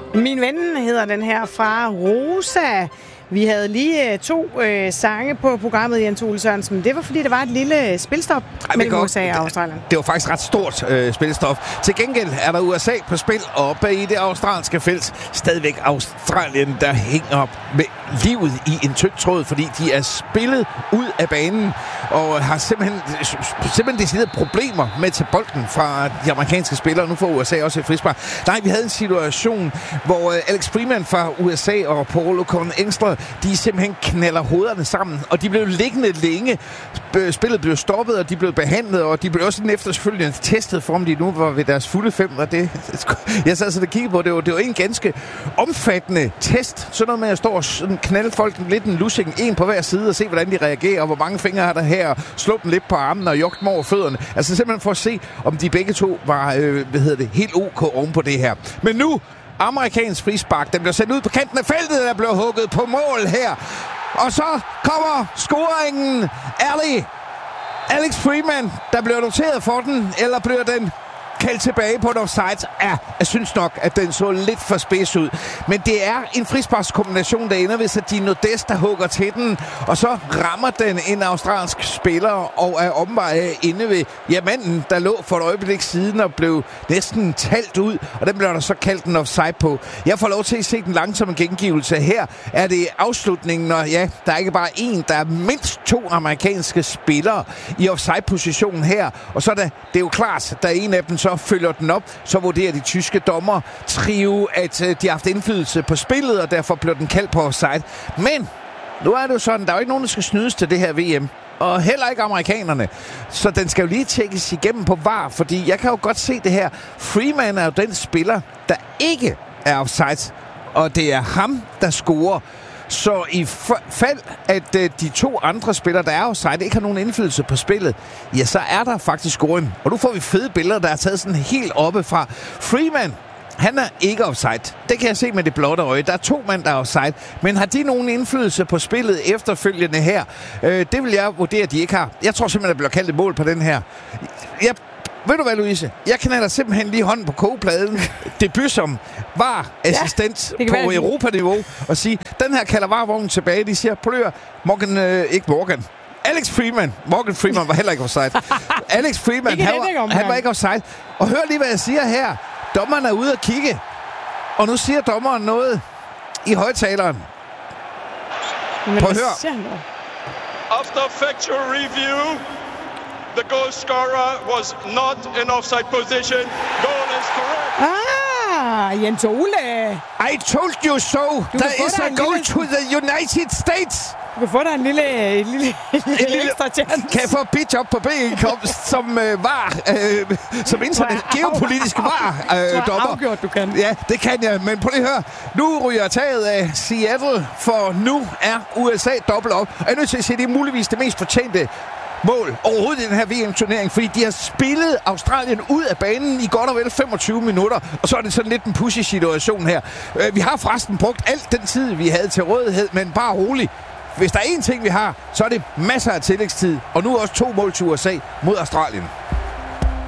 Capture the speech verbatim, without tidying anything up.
Min ven hedder den her fra Rosa. Vi havde lige to øh, sange på programmet, Jens Ole Sørensen, men det var, fordi der var et lille spilstop Ej, mellem U S A og Australien. Det var faktisk ret stort øh, spilstop. Til gengæld er der U S A på spil, og oppe i det australske felt stadigvæk Australien, der hænger med livet i en tyk tråd, fordi de er spillet ud af banen og har simpelthen, simpelthen decideret problemer med at tage bolden fra de amerikanske spillere. Nu får U S A også et frispark. Nej, vi havde en situation, hvor øh, Alex Freeman fra U S A og Paul O'Connor de simpelthen knalder hovederne sammen, og de blev liggende længe. Spillet blev stoppet, og de blev behandlet, og de blev også efterfølgende testet for, om de nu var ved deres fulde fem, og det, jeg sad så der kiggede på, det var, det var en ganske omfattende test. Sådan noget med at stå og knalde folk lidt en lussing, en på hver side, og se, hvordan de reagerer, og hvor mange fingre har der her, slå dem lidt på armen og jogge dem over fødderne. Altså simpelthen for at se, om de begge to var, øh, hvad hedder det, helt ok oven på det her. Men nu amerikansk frispark. Den blev sendt ud på kanten af feltet, der blev hugget på mål her. Og så kommer scoringen. Ali, Alex Freeman, der bliver noteret for den, eller bliver den kaldt tilbage på et offside. Ja, jeg synes nok, at den så lidt for spids ud. Men det er en frisparkskombination, der ender ved, at Dino Dest, der hugger til den, og så rammer den en australsk spiller, og er omveje inde ved ja, manden, der lå for et øjeblik siden og blev næsten talt ud, og den blev der så kaldt en offside på. Jeg får lov til at se den langsomme gengivelse. Her er det afslutningen, og ja, der er ikke bare en, der er mindst to amerikanske spillere i offside-positionen her, og så er det, det er jo klart, der er en af dem så følger den op, så vurderer de tyske dommer trio, at øh, de har haft indflydelse på spillet, og derfor blev den kaldt på offside. Men nu er det jo sådan, der er jo ikke nogen, der skal snydes til det her V M. Og heller ikke amerikanerne. Så den skal jo lige tjekkes igennem på V A R, fordi jeg kan jo godt se det her. Freeman er jo den spiller, der ikke er offside, og det er ham, der scorer. Så i fald, at øh, de to andre spillere, der er offside, ikke har nogen indflydelse på spillet, ja, så er der faktisk scoring. Og nu får vi fede billeder, der er taget sådan helt oppe fra. Freeman, han er ikke offside. Det kan jeg se med det blotte øje. Der er to mand, der er offside. Men har de nogen indflydelse på spillet efterfølgende her? Øh, det vil jeg vurdere, at de ikke har. Jeg tror simpelthen, der bliver kaldt et mål på den her. Jeg Ved du hvad, Louise? Jeg knalder simpelthen lige hånden på kogepladen. Debut som V A R-assistent ja, på Europa-niveau. Og sige, den her kalder V A R-vognen tilbage. De siger, prøv at Morgan, øh, ikke Morgan. Alex Freeman. Morgan Freeman var heller ikke offside. Alex Freeman, han var, han var ikke offside. Og hør lige, hvad jeg siger her. Dommeren er ude at kigge. Og nu siger dommeren noget i højtaleren. Prøv at høre. After factual review, the goal scorer was not in offside position. Goal is correct. Ah, Jens Ole. I told you so. There is a goal lille... to the United States. Du kan få dig en lille, en lille, en lille, lille ekstra chance. Kan jeg få pitch op på B-indkomst som øh, var, øh, som internet geopolitisk var øh, dommer. Afgjort, du kan. Ja, det kan jeg. Men prøv lige at høre. Nu ryger taget af Seattle, for nu er U S A dobbelt op. Og jeg er nødt til at sige, det er muligvis det mest fortjente mål overhovedet i den her V M-turnering, fordi de har spillet Australien ud af banen i godt og vel femogtyve minutter, og så er det sådan lidt en pussy situation her. Vi har forresten brugt alt den tid, vi havde til rådighed, men bare rolig. Hvis der er én ting, vi har, så er det masser af tillægstid, og nu også to mål til U S A mod Australien.